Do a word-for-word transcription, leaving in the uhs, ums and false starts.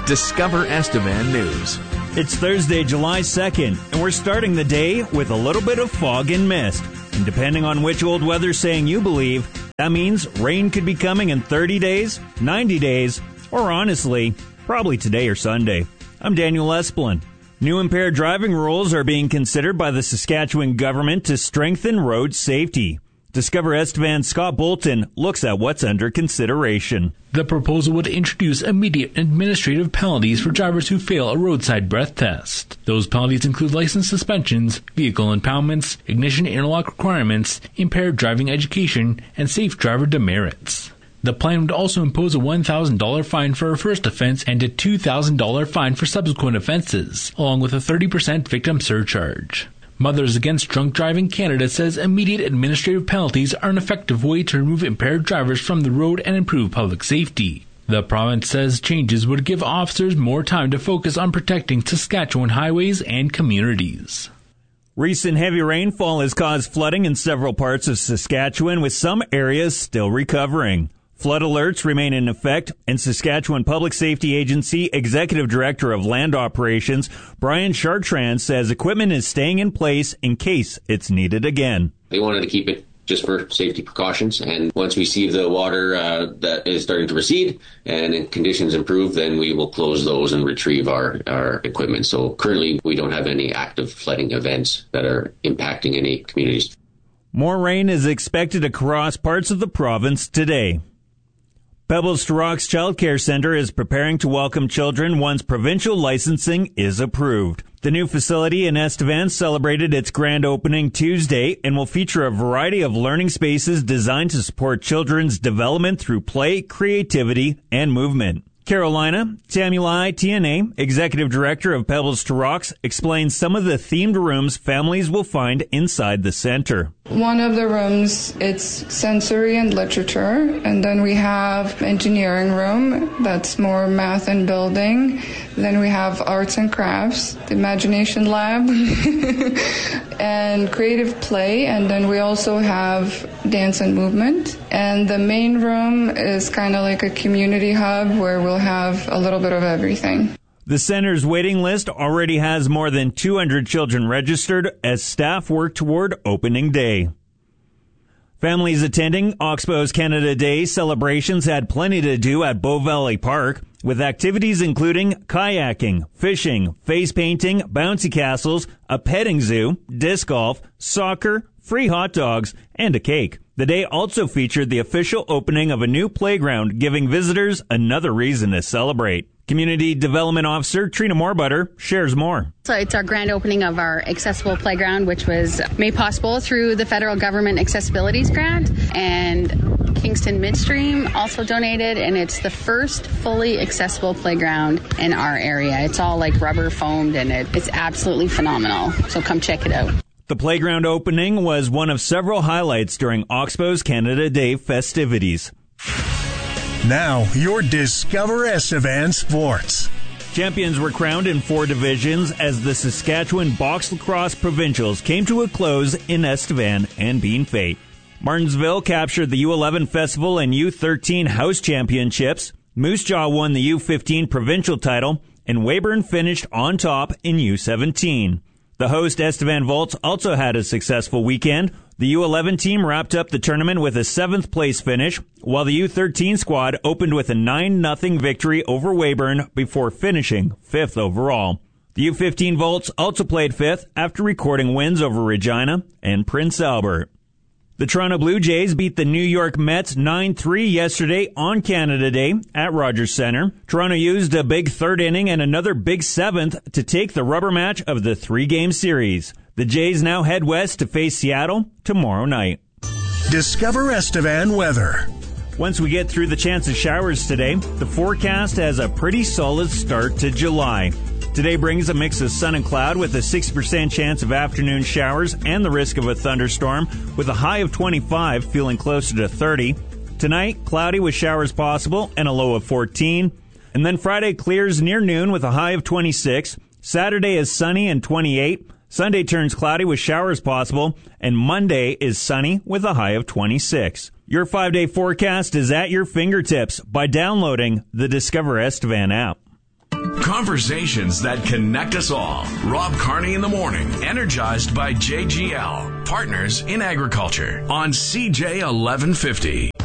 Discover Estevan News. It's Thursday, July second, and we're starting the day with a little bit of fog and mist. And depending on which old weather saying you believe, that means rain could be coming in thirty days, ninety days, or honestly, probably today or Sunday. I'm Daniel Esplin. New impaired driving rules are being considered by the Saskatchewan government to strengthen road safety. Discover Estevan's Scott Bolton looks at what's under consideration. The proposal would introduce immediate administrative penalties for drivers who fail a roadside breath test. Those penalties include license suspensions, vehicle impoundments, ignition interlock requirements, impaired driving education, and safe driver demerits. The plan would also impose a one thousand dollars fine for a first offense and a two thousand dollars fine for subsequent offenses, along with a thirty percent victim surcharge. Mothers Against Drunk Driving Canada says immediate administrative penalties are an effective way to remove impaired drivers from the road and improve public safety. The province says changes would give officers more time to focus on protecting Saskatchewan highways and communities. Recent heavy rainfall has caused flooding in several parts of Saskatchewan, with some areas still recovering. Flood alerts remain in effect, and Saskatchewan Public Safety Agency Executive Director of Land Operations, Brian Chartrand, says equipment is staying in place in case it's needed again. They wanted to keep it just for safety precautions, and once we see the water uh, that is starting to recede and conditions improve, then we will close those and retrieve our, our equipment. So currently we don't have any active flooding events that are impacting any communities. More rain is expected across parts of the province today. Pebbles to Rocks Child Care Centre is preparing to welcome children once provincial licensing is approved. The new facility in Estevan celebrated its grand opening Tuesday and will feature a variety of learning spaces designed to support children's development through play, creativity, and movement. Carolina Tamulai T N A, Executive Director of Pebbles to Rocks, explains some of the themed rooms families will find inside the center. One of the rooms, it's sensory and literature, and then we have engineering room, that's more math and building. Then we have arts and crafts, the imagination lab, and creative play, and then we also have dance and movement. And the main room is kind of like a community hub where we'll have a little bit of everything. The center's waiting list already has more than two hundred children registered as staff work toward opening day. Families attending Oxbow's Canada Day celebrations had plenty to do at Bow Valley Park, with activities including kayaking, fishing, face painting, bouncy castles, a petting zoo, disc golf, soccer, free hot dogs, and a cake. The day also featured the official opening of a new playground, giving visitors another reason to celebrate. Community Development Officer Trina Moorbutter shares more. So it's our grand opening of our accessible playground, which was made possible through the federal government accessibilities grant, and Kingston Midstream also donated, and it's the first fully accessible playground in our area. It's all like rubber foamed, and it, it's absolutely phenomenal. So come check it out. The playground opening was one of several highlights during Oxbow's Canada Day festivities. Now, your Discover Estevan Sports. Champions were crowned in four divisions as the Saskatchewan Box Lacrosse Provincials came to a close in Estevan and Bean Fate. Martensville captured the U eleven Festival and U thirteen House Championships. Moose Jaw won the U fifteen Provincial title, and Weyburn finished on top in U seventeen. The host Estevan Volts also had a successful weekend. The U eleven team wrapped up the tournament with a seventh place finish, while the U thirteen squad opened with a nine nothing victory over Weyburn before finishing fifth overall. The U fifteen Volts also played fifth after recording wins over Regina and Prince Albert. The Toronto Blue Jays beat the New York Mets nine three yesterday on Canada Day at Rogers Centre. Toronto used a big third inning and another big seventh to take the rubber match of the three-game series. The Jays now head west to face Seattle tomorrow night. Discover Estevan weather. Once we get through the chance of showers today, the forecast has a pretty solid start to July. Today brings a mix of sun and cloud with a sixty percent chance of afternoon showers and the risk of a thunderstorm, with a high of twenty-five, feeling closer to thirty. Tonight, cloudy with showers possible and a low of fourteen. And then Friday clears near noon with a high of twenty-six. Saturday is sunny and twenty-eight. Sunday turns cloudy with showers possible. And Monday is sunny with a high of twenty-six. Your five-day forecast is at your fingertips by downloading the Discover Estevan app. Conversations that connect us all. Rob Carney in the morning, energized by J G L, partners in agriculture on C J eleven fifty.